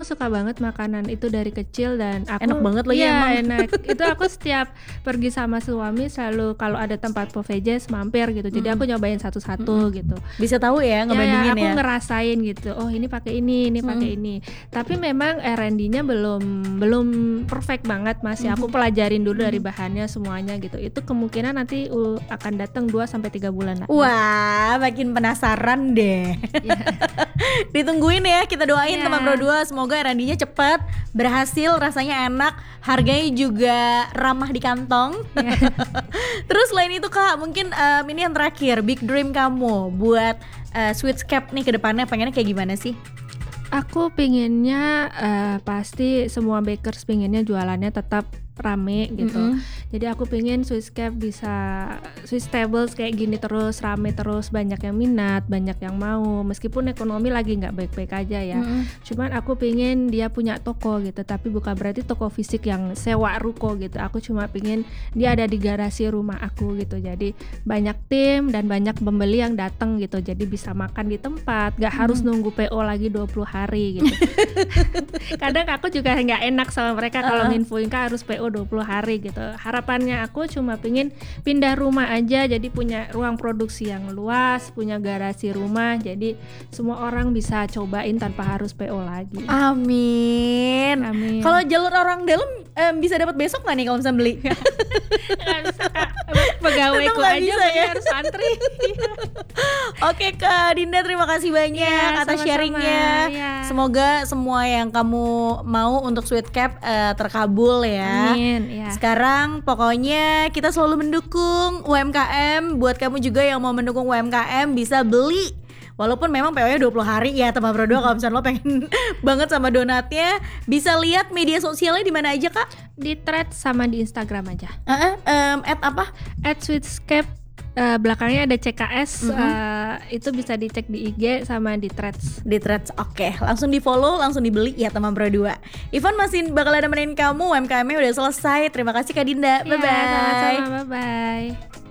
suka banget makanan itu dari kecil dan aku Enak banget lagi iya, emang. enak. Itu aku setiap pergi sama suami selalu kalau ada tempat Povejes mampir gitu. Jadi aku nyobain satu-satu gitu. Bisa tahu ya ngebandingin aku ya. ngerasain gitu. Oh, ini pakai ini pakai ini. Tapi memang R&D-nya belum perfect banget masih. Aku pelajarin dulu dari bahannya semuanya gitu. Itu kemungkinan nanti akan datang 2 sampai 3 bulan lagi. Wah, makin penasaran deh. Ditungguin ya, kita doain teman Pro 2 semoga R&D-nya cepat, berhasil, rasanya enak, harganya juga ramah di kantong. Terus selain itu Kak, mungkin ini yang terakhir, big dream kamu buat Sweetscape nih ke depannya pengennya kayak gimana sih? Aku pinginnya pasti semua bakers pinginnya jualannya tetap rame gitu. Jadi aku pingin Sweetscape bisa Swiss Tables kayak gini terus, rame terus, banyak yang minat, banyak yang mau. Meskipun ekonomi lagi nggak baik-baik aja ya. Cuman aku pingin dia punya toko gitu, tapi bukan berarti toko fisik yang sewa ruko gitu. Aku cuma pingin dia ada di garasi rumah aku gitu. Jadi banyak tim dan banyak pembeli yang datang gitu. Jadi bisa makan di tempat, nggak harus nunggu PO lagi 20 hari gitu. Kadang aku juga nggak enak sama mereka kalau nginfoin Kak harus PO 20 hari gitu. Harapannya aku cuma pingin pindah rumah aja, jadi punya ruang produksi yang luas, punya garasi rumah, jadi semua orang bisa cobain tanpa harus PO lagi. Amin. Kalau jalur orang dalam bisa dapat besok nggak nih kalau misalnya beli? Nggak bisa Kak, pegawaiku Tetap nggak aja bisa ya? harus antri. Oke Kak Dinda, terima kasih banyak atas sama-sama. sharingnya. Semoga semua yang kamu mau untuk Sweetscape terkabul ya. Amin, ya. Sekarang pokoknya kita selalu mendukung UMKM. Buat kamu juga yang mau mendukung UMKM bisa beli. Walaupun memang PO-nya 20 hari ya teman Pro 2. Kalau misalnya lo pengen banget sama donatnya, bisa lihat media sosialnya di mana aja Kak? Di Threads sama di Instagram aja. At apa? @Sweetscape, belakangnya ada CKS, itu bisa dicek di IG sama di Threads. Di Threads, oke. Langsung di follow, langsung dibeli ya teman Pro 2. Ivan masih bakal nemenin kamu, UMKM-nya udah selesai. Terima kasih Kak Dinda, bye-bye. Sama-sama, bye-bye.